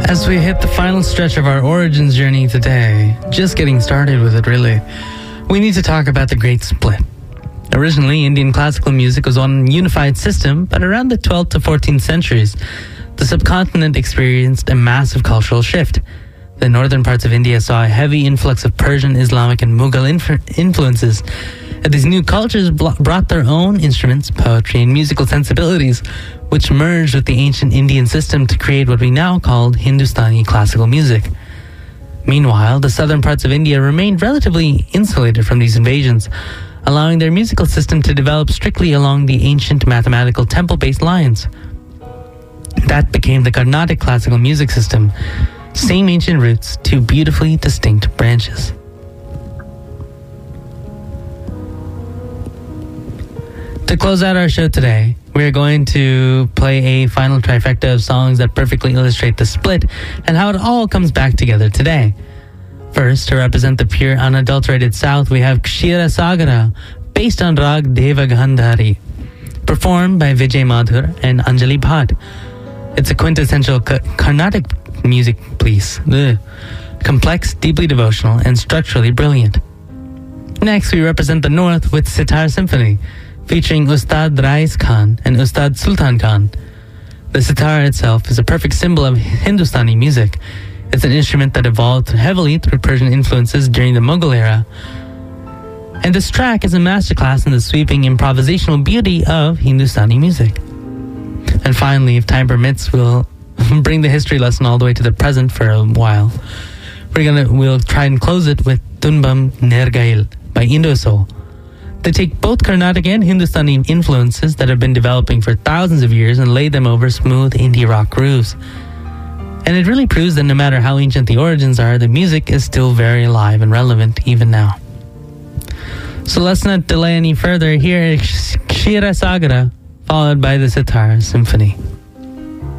As we hit the final stretch of our origins journey today, just getting started with it really, we need to talk about the Great Split. Originally, Indian classical music was one unified system, but around the 12th to 14th centuries, the subcontinent experienced a massive cultural shift. The northern parts of India saw a heavy influx of Persian, Islamic, and Mughal influences. And these new cultures brought their own instruments, poetry, and musical sensibilities, which merged with the ancient Indian system to create what we now call Hindustani classical music. Meanwhile, the southern parts of India remained relatively insulated from these invasions, allowing their musical system to develop strictly along the ancient mathematical temple-based lines. That became the Carnatic classical music system. Same ancient roots, two beautifully distinct branches. To close out our show today, we're going to play a final trifecta of songs that perfectly illustrate the split and how it all comes back together today. First, to represent the pure, unadulterated South, we have Kshira Sagara, based on Rag Devagandhari, performed by Vijay Madhur and Anjali Bhatt. It's a quintessential Carnatic music piece. Complex, deeply devotional, and structurally brilliant. Next, we represent the North with Sitar Symphony, featuring Ustad Rais Khan and Ustad Sultan Khan. The sitar itself is a perfect symbol of Hindustani music. It's an instrument that evolved heavily through Persian influences during the Mughal era. And this track is a masterclass in the sweeping improvisational beauty of Hindustani music. And finally, if time permits, we'll bring the history lesson all the way to the present for a while. We'll try and close it with Tunbam Nergail by Indosoul. They take both Carnatic and Hindustani influences that have been developing for thousands of years and lay them over smooth indie rock grooves. And it really proves that no matter how ancient the origins are, the music is still very alive and relevant even now. So let's not delay any further. Here is Kshira Sagara, followed by the Sitar Symphony.